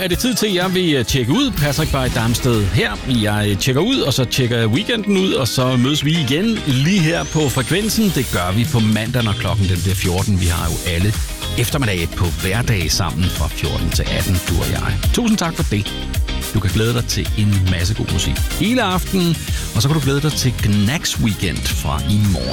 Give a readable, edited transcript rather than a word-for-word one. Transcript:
er det tid til, at jeg vil tjekke ud. Patrick Bay Damsted her. Jeg tjekker ud, og så tjekker jeg weekenden ud, og så mødes vi igen lige her på Frekvensen. Det gør vi på mandag, når klokken den bliver 14. Vi har jo alle eftermiddag på hverdag sammen fra 14 til 18, du og jeg. Tusind tak for det. Du kan glæde dig til en masse god musik hele aftenen, og så kan du glæde dig til Knacks Weekend fra i morgen.